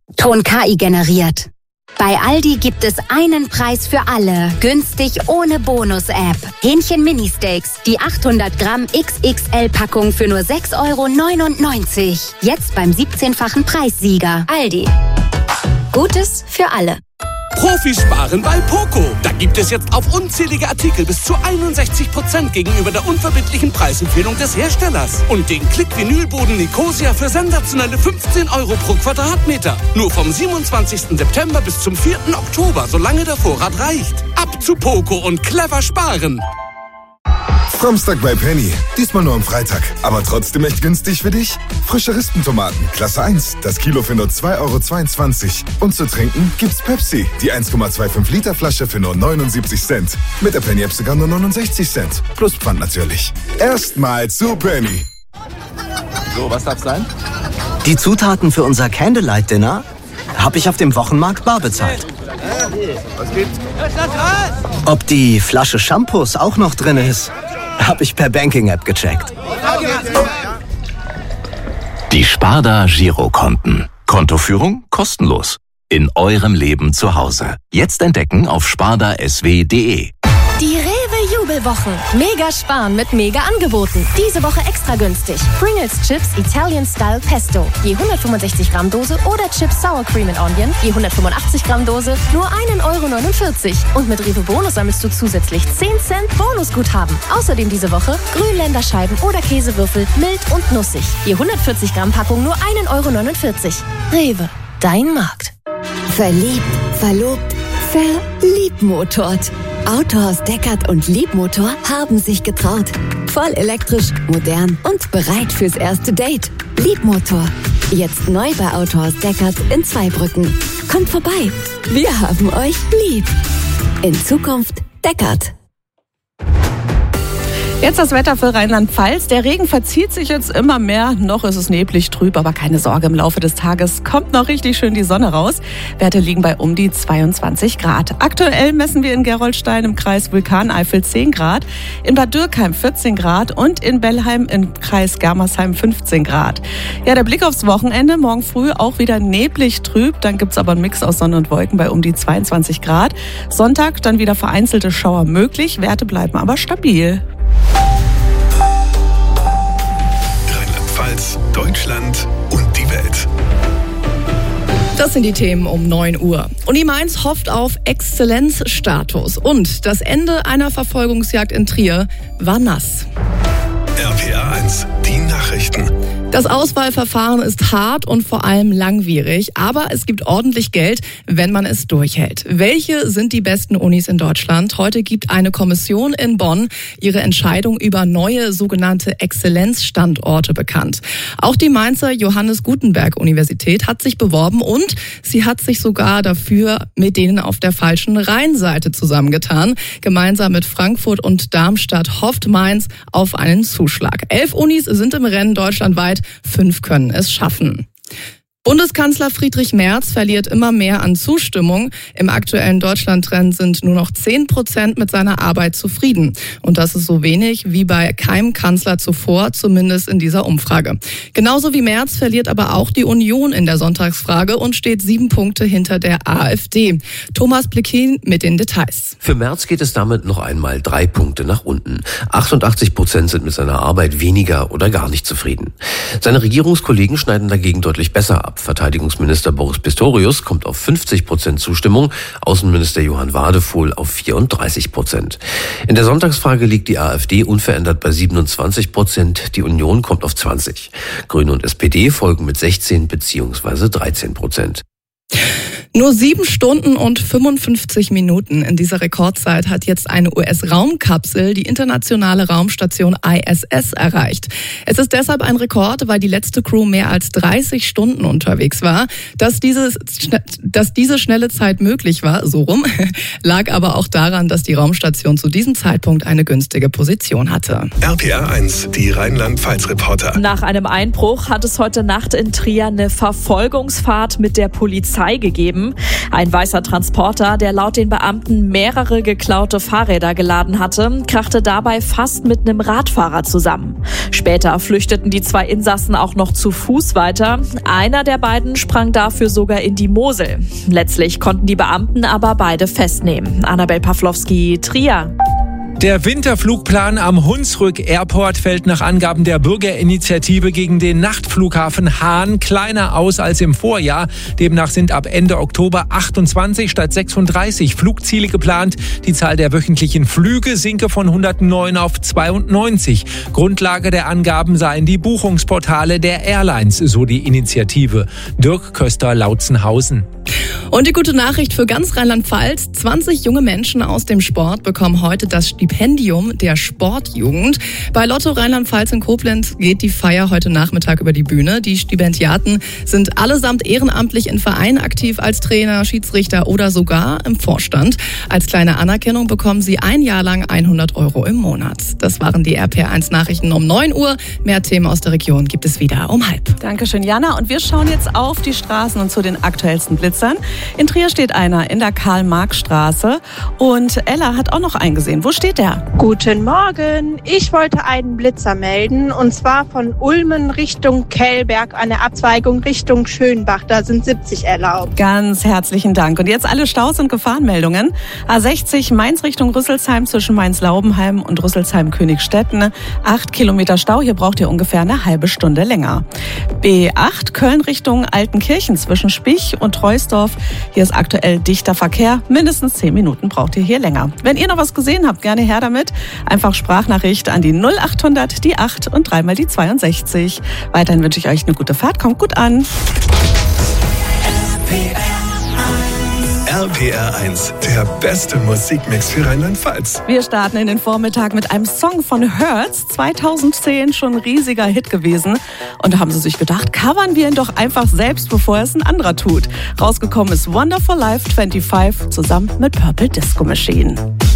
Ton KI generiert. Bei Aldi gibt es einen Preis für alle. Günstig ohne Bonus-App. Hähnchen Mini-Steaks. Die 800 Gramm XXL-Packung für nur 6,99 €. Jetzt beim 17-fachen Preissieger. Aldi. Gutes für alle. Profisparen bei Poco. Da gibt es jetzt auf unzählige Artikel bis zu 61% gegenüber der unverbindlichen Preisempfehlung des Herstellers. Und den Klick-Vinylboden Nicosia für sensationelle 15 € pro Quadratmeter. Nur vom 27. September bis zum 4. Oktober, solange der Vorrat reicht. Ab zu Poco und clever sparen. Samstag bei Penny. Diesmal nur am Freitag. Aber trotzdem echt günstig für dich? Frische Rispentomaten, Klasse 1. Das Kilo für nur 2,22 €. Und zu trinken gibt's Pepsi. Die 1,25 Liter Flasche für nur 79 Cent. Mit der Penny-App sogar nur 69 Cent. Plus Pfand natürlich. Erstmal zu Penny. So, was darf's sein? Die Zutaten für unser Candlelight-Dinner habe ich auf dem Wochenmarkt bar bezahlt. Was gibt's? Ob die Flasche Shampoos auch noch drin ist, habe ich per Banking-App gecheckt. Die Sparda Girokonten. Kontoführung kostenlos. In eurem Leben zu Hause. Jetzt entdecken auf spardasw.de. Die Rewe-Jubelwochen. Mega sparen mit Mega-Angeboten. Diese Woche extra günstig. Pringles Chips Italian Style Pesto. Je 165 Gramm Dose oder Chips Sour Cream and Onion. Je 185 Gramm Dose. Nur 1,49 €. Und mit Rewe Bonus sammelst du zusätzlich 10 Cent Bonusguthaben. Außerdem diese Woche Grünländerscheiben oder Käsewürfel mild und nussig. Je 140 Gramm Packung nur 1,49 €. Rewe. Dein Markt. Verliebt, verlobt, verliebmotort. Autohaus Deckert und Liebmotor haben sich getraut. Voll elektrisch, modern und bereit fürs erste Date. Liebmotor. Jetzt neu bei Autohaus Deckert in Zweibrücken. Kommt vorbei. Wir haben euch lieb. In Zukunft Deckert. Jetzt das Wetter für Rheinland-Pfalz. Der Regen verzieht sich jetzt immer mehr. Noch ist es neblig, trüb, aber keine Sorge, im Laufe des Tages kommt noch richtig schön die Sonne raus. Werte liegen bei um die 22 Grad. Aktuell messen wir in Gerolstein im Kreis Vulkaneifel 10 Grad, in Bad Dürkheim 14 Grad und in Bellheim im Kreis Germersheim 15 Grad. Ja, der Blick aufs Wochenende. Morgen früh auch wieder neblig, trüb. Dann gibt's aber einen Mix aus Sonne und Wolken bei um die 22 Grad. Sonntag dann wieder vereinzelte Schauer möglich. Werte bleiben aber stabil. Rheinland-Pfalz, Deutschland und die Welt. Das sind die Themen um 9 Uhr. Uni Mainz hofft auf Exzellenzstatus. Und das Ende einer Verfolgungsjagd in Trier war nass. RPA 1, die Nachrichten. Das Auswahlverfahren ist hart und vor allem langwierig, aber es gibt ordentlich Geld, wenn man es durchhält. Welche sind die besten Unis in Deutschland? Heute gibt eine Kommission in Bonn ihre Entscheidung über neue sogenannte Exzellenzstandorte bekannt. Auch die Mainzer Johannes Gutenberg Universität hat sich beworben und sie hat sich sogar dafür mit denen auf der falschen Rheinseite zusammengetan. Gemeinsam mit Frankfurt und Darmstadt hofft Mainz auf einen Zuschlag. 11 Unis sind im Rennen deutschlandweit. 5 können es schaffen. Bundeskanzler Friedrich Merz verliert immer mehr an Zustimmung. Im aktuellen Deutschland-Trend sind nur noch 10% mit seiner Arbeit zufrieden. Und das ist so wenig wie bei keinem Kanzler zuvor, zumindest in dieser Umfrage. Genauso wie Merz verliert aber auch die Union in der Sonntagsfrage und steht 7 Punkte hinter der AfD. Thomas Blickin mit den Details. Für Merz geht es damit noch einmal 3 Punkte nach unten. 88% sind mit seiner Arbeit weniger oder gar nicht zufrieden. Seine Regierungskollegen schneiden dagegen deutlich besser ab. Verteidigungsminister Boris Pistorius kommt auf 50% Zustimmung, Außenminister Johann Wadefuhl auf 34%. In der Sonntagsfrage liegt die AfD unverändert bei 27%, die Union kommt auf 20%. Grüne und SPD folgen mit 16 bzw. 13%. Nur 7 Stunden und 55 Minuten in dieser Rekordzeit hat jetzt eine US-Raumkapsel die internationale Raumstation ISS erreicht. Es ist deshalb ein Rekord, weil die letzte Crew mehr als 30 Stunden unterwegs war. Dass diese schnelle Zeit möglich war, so rum, lag aber auch daran, dass die Raumstation zu diesem Zeitpunkt eine günstige Position hatte. RPA 1, die Rheinland-Pfalz-Reporter. Nach einem Einbruch hat es heute Nacht in Trier eine Verfolgungsfahrt mit der Polizei gegeben. haben. Ein weißer Transporter, der laut den Beamten mehrere geklaute Fahrräder geladen hatte, krachte dabei fast mit einem Radfahrer zusammen. Später flüchteten die 2 Insassen auch noch zu Fuß weiter. Einer der beiden sprang dafür sogar in die Mosel. Letztlich konnten die Beamten aber beide festnehmen. Annabel Pawlowski, Trier. Der Winterflugplan am Hunsrück Airport fällt nach Angaben der Bürgerinitiative gegen den Nachtflughafen Hahn kleiner aus als im Vorjahr. Demnach sind ab Ende Oktober 28 statt 36 Flugziele geplant. Die Zahl der wöchentlichen Flüge sinke von 109 auf 92. Grundlage der Angaben seien die Buchungsportale der Airlines, so die Initiative. Dirk Köster-Lautzenhausen. Und die gute Nachricht für ganz Rheinland-Pfalz: 20 junge Menschen aus dem Sport bekommen heute das Stipendium der Sportjugend. Bei Lotto Rheinland-Pfalz in Koblenz geht die Feier heute Nachmittag über die Bühne. Die Stipendiaten sind allesamt ehrenamtlich in Vereinen aktiv als Trainer, Schiedsrichter oder sogar im Vorstand. Als kleine Anerkennung bekommen sie ein Jahr lang 100 € im Monat. Das waren die RPR1 Nachrichten um 9 Uhr. Mehr Themen aus der Region gibt es wieder um 12:30. Dankeschön, Jana. Und wir schauen jetzt auf die Straßen und zu den aktuellsten Blitzern. In Trier steht einer in der Karl-Marx-Straße und Ella hat auch noch einen gesehen. Wo steht der? Guten Morgen. Ich wollte einen Blitzer melden und zwar von Ulmen Richtung Kellberg an der Abzweigung Richtung Schönbach. Da sind 70 erlaubt. Ganz herzlichen Dank. Und jetzt alle Staus- und Gefahrenmeldungen. A60 Mainz Richtung Rüsselsheim zwischen Mainz-Laubenheim und Rüsselsheim-Königstetten. 8 Kilometer Stau. Hier braucht ihr ungefähr eine halbe Stunde länger. B8 Köln Richtung Altenkirchen zwischen Spich und Treusdorf. Hier ist aktuell dichter Verkehr. Mindestens 10 Minuten braucht ihr hier länger. Wenn ihr noch was gesehen habt, gerne her damit. Einfach Sprachnachricht an die 0800, die 8 und 3 mal die 62. Weiterhin wünsche ich euch eine gute Fahrt. Kommt gut an. RPR1, der beste Musikmix für Rheinland-Pfalz. Wir starten in den Vormittag mit einem Song von Hertz. 2010 schon ein riesiger Hit gewesen. Und da haben sie sich gedacht, covern wir ihn doch einfach selbst, bevor es ein anderer tut. Rausgekommen ist Wonderful Life 25 zusammen mit Purple Disco Machine.